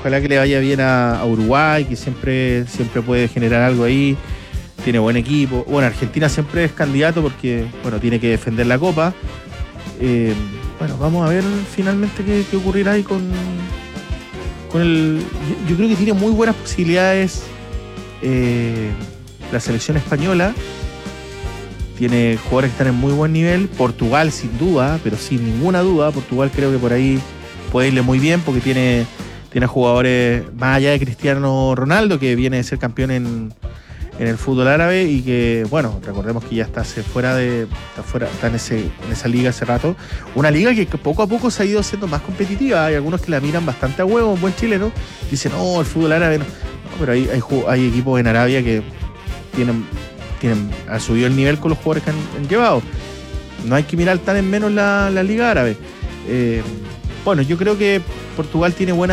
ojalá que le vaya bien a Uruguay, que siempre puede generar algo ahí. Tiene buen equipo. Bueno, Argentina siempre es candidato porque, bueno, tiene que defender la Copa. Bueno, vamos a ver finalmente qué ocurrirá ahí con el... Yo creo que tiene muy buenas posibilidades la selección española. Tiene jugadores que están en muy buen nivel. Portugal sin duda, pero sin ninguna duda. Portugal creo que por ahí puede irle muy bien porque tiene jugadores más allá de Cristiano Ronaldo, que viene de ser campeón en el fútbol árabe y que, bueno, recordemos que ya está en esa liga hace rato. Una liga que poco a poco se ha ido siendo más competitiva. Hay algunos que la miran bastante a huevo, un buen chileno. Dicen, el fútbol árabe no. Pero hay equipos en Arabia que han subido el nivel con los jugadores que han llevado. No hay que mirar tan en menos la liga árabe. Bueno, yo creo que Portugal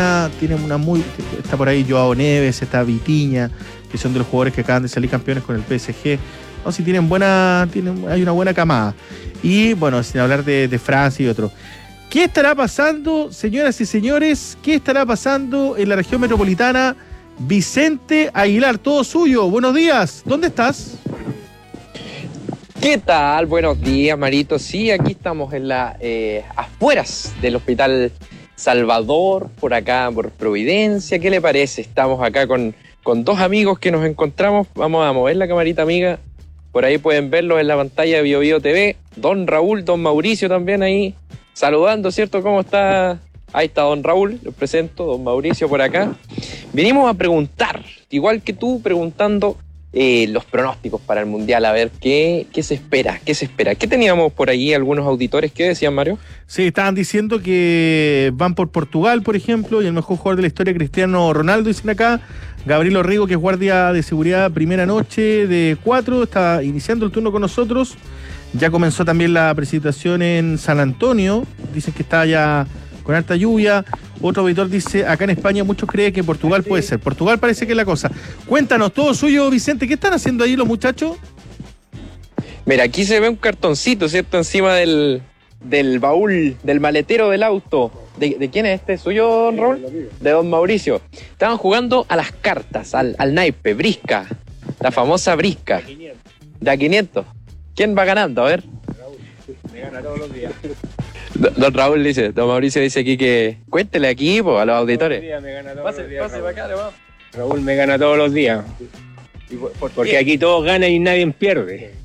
está por ahí Joao Neves, está Vitinha, que son de los jugadores que acaban de salir campeones con el PSG. No, si hay una buena camada. Y bueno, sin hablar de Francia y otros. ¿Qué estará pasando, señoras y señores? ¿Qué estará pasando en la región metropolitana? Vicente Aguilar, todo suyo. Buenos días. ¿Dónde estás? ¿Qué tal? Buenos días, Marito. Sí, aquí estamos en las afueras del Hospital Salvador, por acá, por Providencia. ¿Qué le parece? Estamos acá con dos amigos que nos encontramos. Vamos a mover la camarita, amiga. Por ahí pueden verlos en la pantalla de BioBio TV. Don Raúl, don Mauricio también ahí saludando, ¿cierto? ¿Cómo está? Ahí está don Raúl, los presento, don Mauricio por acá. Venimos a preguntar, igual que tú, preguntando los pronósticos para el Mundial, a ver qué se espera. ¿Qué teníamos por ahí algunos auditores? ¿Qué decían, Mario? Sí, estaban diciendo que van por Portugal, por ejemplo, y el mejor jugador de la historia, Cristiano Ronaldo, dicen acá. Gabriel Orrigo, que es guardia de seguridad, primera noche de 4, está iniciando el turno con nosotros. Ya comenzó también la presentación en San Antonio, dicen que está ya con harta lluvia. Otro auditor dice, acá en España muchos creen que Portugal puede ser. Portugal parece que es la cosa. Cuéntanos, todo suyo, Vicente. ¿Qué están haciendo ahí los muchachos? Mira, aquí se ve un cartoncito, ¿cierto? Encima del baúl, del maletero del auto. ¿De quién es este? ¿Suyo, don Raúl? De don Mauricio. Estaban jugando a las cartas, al naipe, brisca. La famosa brisca. De a 500. ¿Quién va ganando? A ver. Raúl, me gana todos los días. Don Raúl dice, don Mauricio dice aquí que cuéntele aquí a los auditores. Pase para acá, Raúl me gana todos los días. Porque aquí todos ganan y nadie pierde.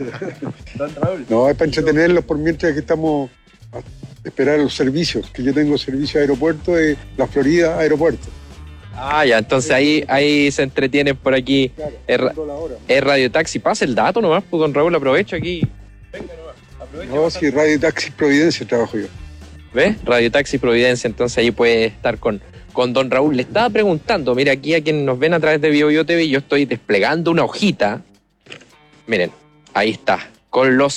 Don Raúl. No, es para entretenerlos por mientras que estamos a esperar los servicios. Que yo tengo servicio de aeropuerto de la Florida Aeropuerto. Ah, ya, entonces ahí se entretienen por aquí. Claro, es Radio Taxi. Pasa el dato nomás, pues don Raúl, aprovecho aquí. Venga nomás. No, sí, Radio Taxi Providencia trabajo yo. ¿Ves? Radio Taxi Providencia, entonces ahí puede estar con don Raúl. Le estaba preguntando, mira, aquí a quienes nos ven a través de BioBio TV, yo estoy desplegando una hojita. Miren, ahí está, con los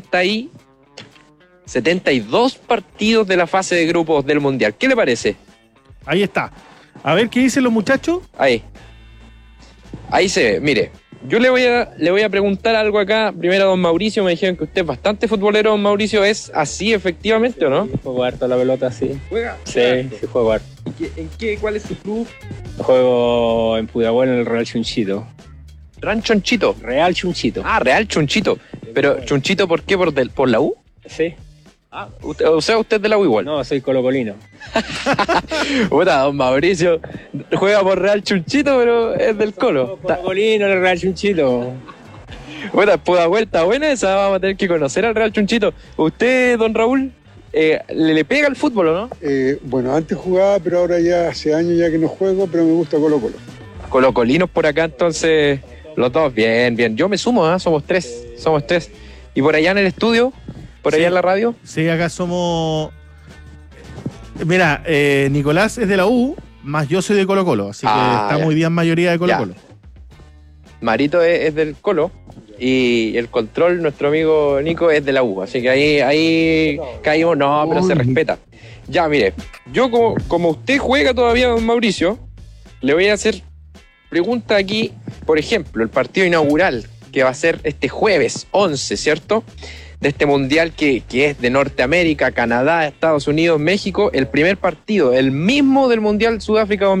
72 partidos de la fase de grupos del Mundial. ¿Qué le parece? Ahí está. A ver, ¿qué dicen los muchachos? Ahí se ve, mire. Yo le voy a preguntar algo acá. Primero a don Mauricio, me dijeron que usted es bastante futbolero, don Mauricio. ¿Es así efectivamente o no? Sí, juego harto la pelota, sí. ¿Juega? Sí, juego harto. ¿Cuál es su club? Juego en Pudahuel en el Real Chunchito. ¿Real Chunchito? Real Chunchito. Ah, Real Chunchito. Pero ¿Chunchito por qué? ¿Por la U? Sí. Ah, usted es de la U igual. No, soy colocolino. Puta, don Mauricio juega por Real Chunchito, pero es del Colo. Colocolino, el Real Chunchito. Puta, puta vuelta buena esa, vamos a tener que conocer al Real Chunchito. ¿Usted, don Raúl, le pega al fútbol o no? Bueno, antes jugaba, pero ahora ya hace años ya que no juego, pero me gusta Colo-Colo. Colocolinos por acá, entonces, los dos, bien. Yo me sumo, somos tres. Y por allá en el estudio, por allá en la radio. Sí, acá somos... Mira, Nicolás es de la U, más yo soy de Colo-Colo, así que está muy bien mayoría de Colo-Colo. Marito es del Colo y el control, nuestro amigo Nico, es de la U, así que ahí caímos, no, pero se respeta. Ya, mire, yo como usted juega todavía, don Mauricio, le voy a hacer pregunta aquí, por ejemplo, el partido inaugural que va a ser este jueves 11, ¿cierto?, de este mundial que es de Norteamérica, Canadá, Estados Unidos, México, el primer partido, el mismo del Mundial Sudáfrica